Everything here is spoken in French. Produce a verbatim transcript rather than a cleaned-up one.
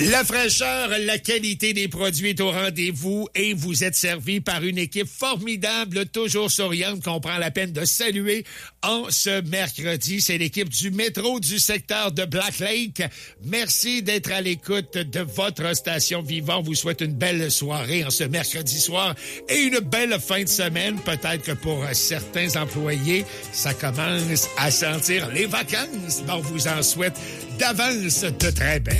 La fraîcheur, la qualité des produits est au rendez-vous et vous êtes servi par une équipe formidable, toujours souriante, qu'on prend la peine de saluer en ce mercredi. C'est l'équipe du métro du secteur de Black Lake. Merci d'être à l'écoute de votre station Vivant. On vous souhaite une belle soirée en ce mercredi soir et une belle fin de semaine. Peut-être que pour certains employés, ça commence à sentir les vacances. Mais on vous en souhaite d'avance de très belles.